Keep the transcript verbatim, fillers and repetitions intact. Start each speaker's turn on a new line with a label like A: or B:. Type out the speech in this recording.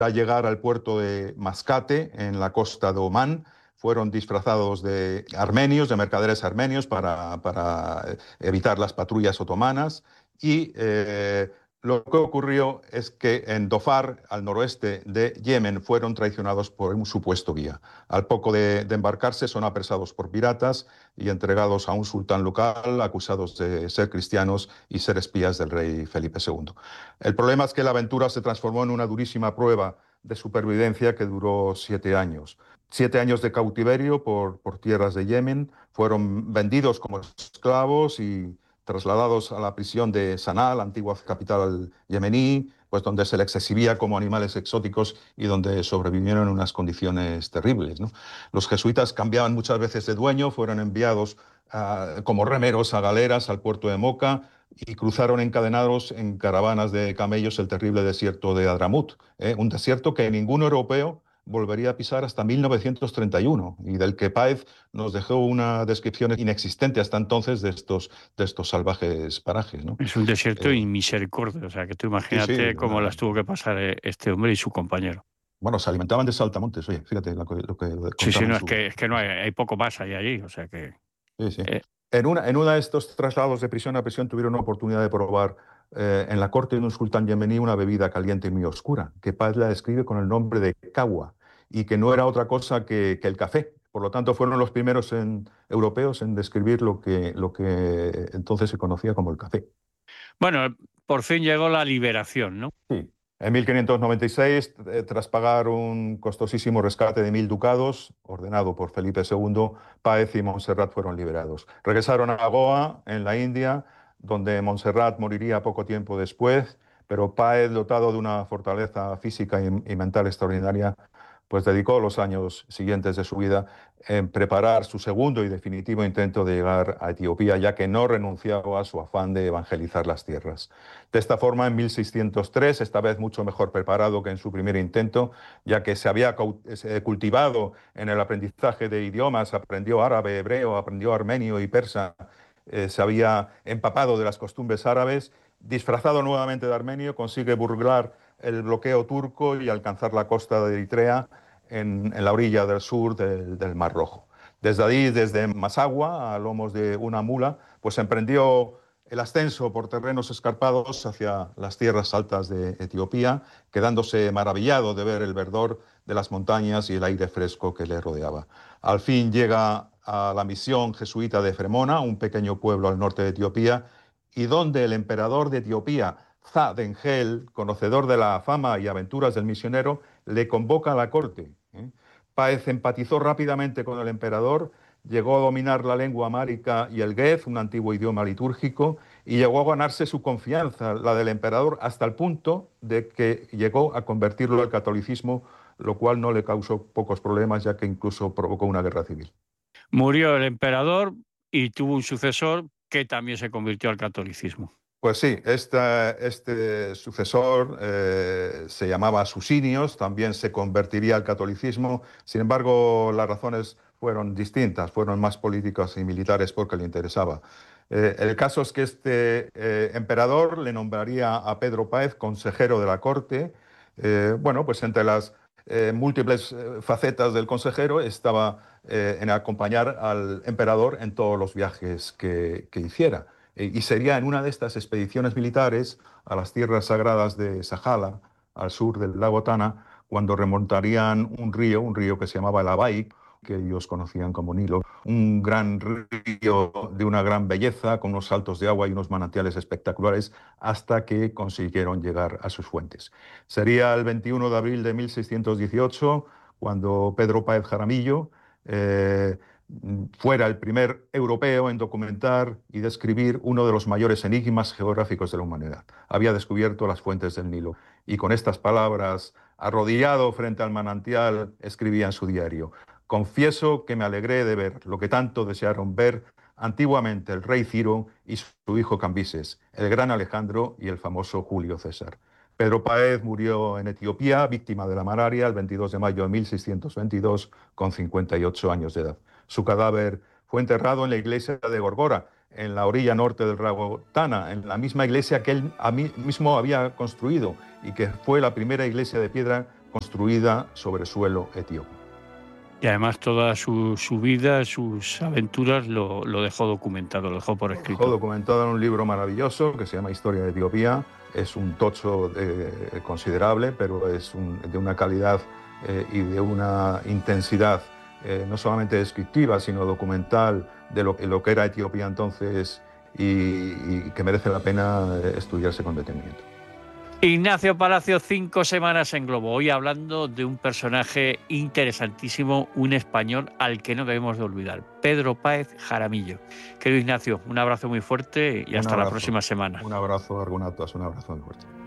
A: Al llegar al puerto de Mascate, en la costa de Omán, fueron disfrazados de armenios, de mercaderes armenios, para, para evitar las patrullas otomanas. Y eh, lo que ocurrió es que en Dhofar, al noroeste de Yemen, fueron traicionados por un supuesto guía. Al poco de, de embarcarse, son apresados por piratas y entregados a un sultán local, acusados de ser cristianos y ser espías del rey Felipe segundo. El problema es que la aventura se transformó en una durísima prueba de supervivencia que duró siete años. Siete años de cautiverio por, por tierras de Yemen, fueron vendidos como esclavos y trasladados a la prisión de Sanaa, la antigua capital yemení, pues donde se les exhibía como animales exóticos y donde sobrevivieron en unas condiciones terribles, ¿no? Los jesuitas cambiaban muchas veces de dueño, fueron enviados uh, como remeros a galeras al puerto de Moca y cruzaron encadenados en caravanas de camellos el terrible desierto de Adramut, ¿eh? Un desierto que ningún europeo volvería a pisar hasta mil novecientos treinta y uno y del que Páez nos dejó una descripción inexistente hasta entonces de estos, de estos salvajes parajes, ¿no?
B: Es un desierto
A: Eh,
B: inmisericordia, o sea, que tú
A: sí, sí,
B: imagínate cómo
A: una,
B: las tuvo que pasar eh, este hombre y su compañero.
A: bueno, se alimentaban de saltamontes, oye, fíjate lo que, lo que
B: Sí, sí,
A: contaba en
B: no, es
A: su...
B: que, es que no hay, hay poco más ahí allí, o sea que...
A: Sí, sí.
B: eh,
A: En una, en una de estos traslados de prisión a prisión tuvieron una oportunidad de probar eh, en la corte de un sultán yemení una bebida caliente y muy oscura, que Páez la describe con el nombre de kahwa, y que no era otra cosa que, que el café. Por lo tanto, fueron los primeros en, europeos en describir lo que, lo que entonces se conocía como el café.
B: Bueno, por fin llegó la liberación, ¿no?
A: Sí. En mil quinientos noventa y seis, eh, tras pagar un costosísimo rescate de mil ducados, ordenado por Felipe segundo, Páez y Montserrat fueron liberados. Regresaron a Goa, en la India, donde Montserrat moriría poco tiempo después, pero Páez, dotado de una fortaleza física y, y mental extraordinaria, pues dedicó los años siguientes de su vida en preparar su segundo y definitivo intento de llegar a Etiopía, ya que no renunciaba a su afán de evangelizar las tierras. De esta forma, en mil seiscientos tres, esta vez mucho mejor preparado que en su primer intento, ya que se había cultivado en el aprendizaje de idiomas, aprendió árabe, hebreo, aprendió armenio y persa, eh, se había empapado de las costumbres árabes, disfrazado nuevamente de armenio, consigue burlar el bloqueo turco y alcanzar la costa de Eritrea en, en la orilla del sur del, del Mar Rojo. Desde allí, desde Masagua, a lomos de una mula, pues emprendió el ascenso por terrenos escarpados hacia las tierras altas de Etiopía, quedándose maravillado de ver el verdor de las montañas y el aire fresco que le rodeaba. Al fin llega a la misión jesuita de Fremona, un pequeño pueblo al norte de Etiopía, y donde el emperador de Etiopía, Za Dengel, conocedor de la fama y aventuras del misionero, le convoca a la corte. ¿eh? Páez empatizó rápidamente con el emperador, llegó a dominar la lengua amárica y el gez, un antiguo idioma litúrgico, y llegó a ganarse su confianza, la del emperador, hasta el punto de que llegó a convertirlo al catolicismo, lo cual no le causó pocos problemas, ya que incluso provocó una guerra civil.
B: Murió el emperador y tuvo un sucesor que también se convirtió al catolicismo.
A: Pues sí, esta, este sucesor eh, se llamaba Susinios, también se convertiría al catolicismo. Sin embargo, las razones fueron distintas, fueron más políticas y militares porque le interesaba. Eh, el caso es que este eh, emperador le nombraría a Pedro Páez consejero de la corte. Eh, bueno, pues entre las eh, múltiples eh, facetas del consejero estaba eh, en acompañar al emperador en todos los viajes que, que hiciera. Y sería en una de estas expediciones militares a las tierras sagradas de Sajala, al sur del lago Tana, cuando remontarían un río, un río que se llamaba el Abai, que ellos conocían como Nilo, un gran río de una gran belleza, con unos saltos de agua y unos manantiales espectaculares, hasta que consiguieron llegar a sus fuentes. Sería el veintiuno de abril de mil seiscientos dieciocho, cuando Pedro Páez Jaramillo eh, fuera el primer europeo en documentar y describir uno de los mayores enigmas geográficos de la humanidad. Había descubierto las fuentes del Nilo y con estas palabras, arrodillado frente al manantial, escribía en su diario: confieso que me alegré de ver lo que tanto desearon ver antiguamente el rey Ciro y su hijo Cambises, el gran Alejandro y el famoso Julio César. Pedro Páez murió en Etiopía, víctima de la malaria, el veintidós de mayo de mil seiscientos veintidós, con cincuenta y ocho años de edad. Su cadáver fue enterrado en la iglesia de Gorgora, en la orilla norte del lago Tana, en la misma iglesia que él mismo había construido y que fue la primera iglesia de piedra construida sobre suelo etíope.
B: Y además toda su, su vida, sus aventuras lo, lo dejó documentado, lo dejó por escrito.
A: Lo dejó documentado en un libro maravilloso que se llama Historia de Etiopía. Es un tocho eh, considerable, pero es un, de una calidad eh, y de una intensidad eh, no solamente descriptiva, sino documental de lo, lo que era Etiopía entonces y, y que merece la pena estudiarse con detenimiento.
B: Ignacio Palacio, cinco semanas en Globo. Hoy hablando de un personaje interesantísimo, un español al que no debemos de olvidar, Pedro Páez Jaramillo. Querido Ignacio, un abrazo muy fuerte y
A: Un
B: hasta
A: abrazo,
B: la próxima semana.
A: Un abrazo, Argonatos, un abrazo muy fuerte.